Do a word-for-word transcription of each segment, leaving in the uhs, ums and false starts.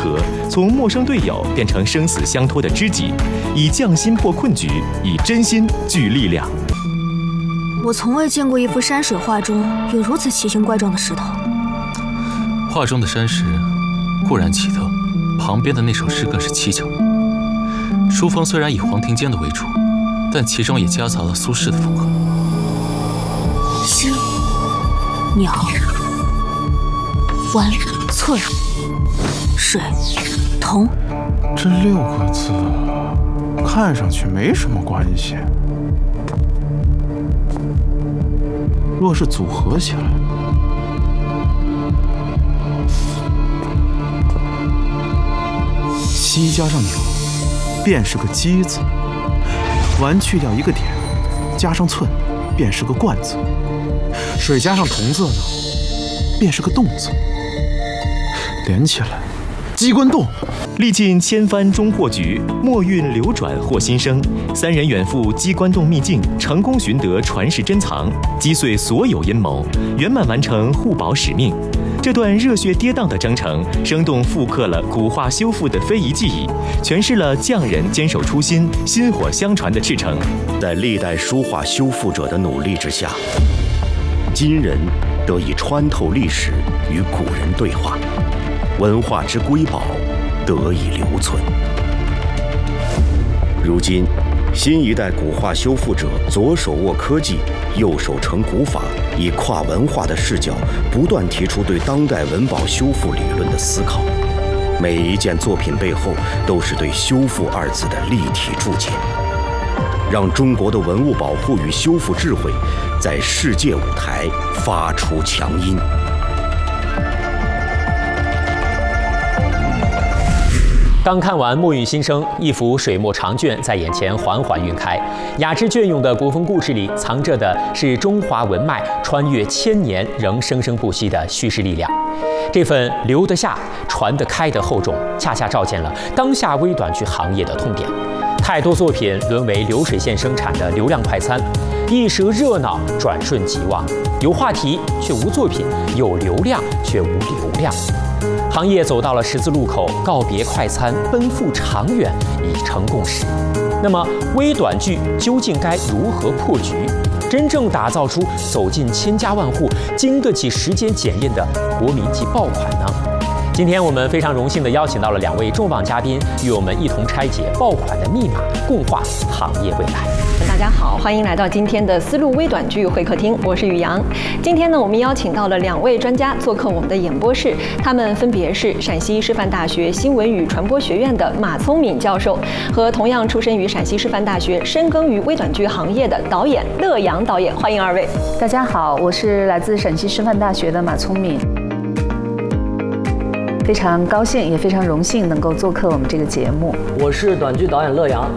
合，从陌生队友变成生死相托的知己，以匠心破困局，以真心聚力量。 我从未见过一幅山水画中有如此奇形怪状的石头。 画中的山石固然奇特，旁边的那首诗更是蹊跷。书风虽然以黄庭坚的为主，但其中也夹杂了苏轼的风格。 心、鸟、湾、寸、水、铜， 这六个字看上去没什么关系，若是组合起来，西加上鸟，便是个鸡字；完去掉一个点，加上寸，便是个冠字；水加上铜字呢，便是个动字。连起来，机关动。 历尽千帆终破局，墨韵流转获新生。三人远赴机关洞秘境，成功寻得传世珍藏，击碎所有阴谋，圆满完成护宝使命。这段热血跌宕的征程，生动复刻了古画修复的非遗技艺，诠释了匠人坚守初心、薪火相传的赤诚。 在历代书画修复者的努力之下，今人得以穿透历史，与古人对话，文化之瑰宝得以留存。如今，新一代古画修复者左手握科技，右手成古法，以跨文化的视角，不断提出对当代文保修复理论的思考。每一件作品背后，都是对“修复”二字的立体注解，让中国的文物保护与修复智慧，在世界舞台发出强音。 刚看完《墨韵新生》，一幅水墨长卷在眼前缓缓晕开。雅致隽永的国风故事里，藏着的是中华文脉穿越千年仍生生不息的叙事力量。这份留得下、传得开的厚重，恰恰照见了当下微短剧行业的痛点。太多作品沦为流水线生产的流量快餐，一时热闹转瞬即忘，有话题却无作品，有流量却无流量。行业走到了十字路口，告别快餐，奔赴长远，已成共识。那么，微短剧究竟该如何破局，真正打造出走进千家万户、经得起时间检验的国民级爆款呢？今天我们非常荣幸地邀请到了两位重磅嘉宾，与我们一同拆解爆款的密码，共话行业未来。 大家好，欢迎来到今天的丝路微短剧会客厅，我是雨阳。今天呢，我们邀请到了两位专家做客我们的演播室，他们分别是陕西师范大学新闻与传播学院的马聪敏教授，和同样出身于陕西师范大学、深耕于微短剧行业的导演乐阳导演。欢迎二位。 大家好，我是来自陕西师范大学的马聪敏。非常高兴，也非常荣幸能够做客我们这个节目。 我是短剧导演乐阳，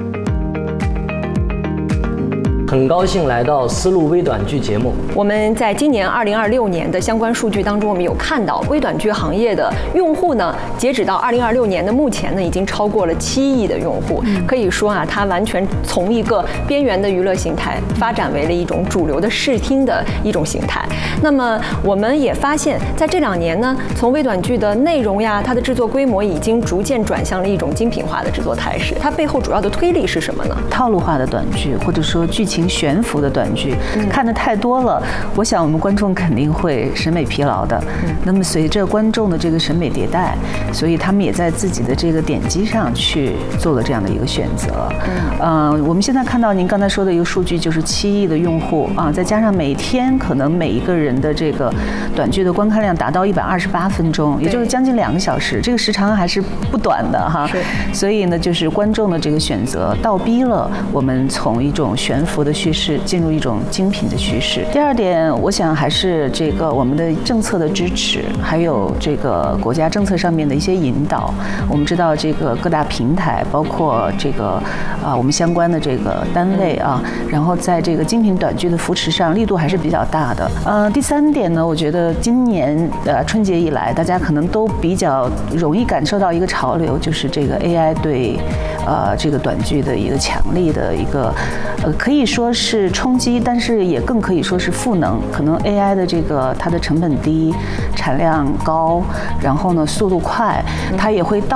很高兴来到丝路微短剧节目。 我们在今年二零二六年的相关数据当中，我们有看到微短剧行业的用户呢，截止到二零二六年的目前呢，已经超过了七亿的用户。可以说啊，它完全从一个边缘的娱乐形态发展为了一种主流的视听的一种形态。那么我们也发现，在这两年呢，从微短剧的内容呀，它的制作规模已经逐渐转向了一种精品化的制作态势。它背后主要的推力是什么呢？ 套路化的短剧，或者说剧情悬浮的短剧，嗯、看得太多了，我想我们观众肯定会审美疲劳的。嗯、那么随着观众的这个审美迭代，所以他们也在自己的这个点击上去做了这样的一个选择。嗯，呃，我们现在看到您刚才说的一个数据，就是七亿的用户啊，再加上每天可能每一个人的这个短剧的观看量达到一百二十八分钟，也就是将近两个小时，这个时长还是不短的哈。所以呢，就是观众的这个选择倒逼了我们从一种悬浮的叙事进入一种精品的叙事。第二点，我想还是这个我们的政策的支持，还有这个国家政策上面的一些引导。我们知道这个各大平台，包括这个啊我们相关的这个单位啊，然后在这个精品短剧的扶持上力度还是比较大的。呃，第三点呢，我觉得今年呃春节以来，大家可能都比较容易感受到一个潮流，就是这个 A I 对呃这个短剧的一个强力的一个呃可以说是冲击，但是也更可以说是赋能。可能 A I 的这个它的成本低、产量高，然后呢速度快，它也会到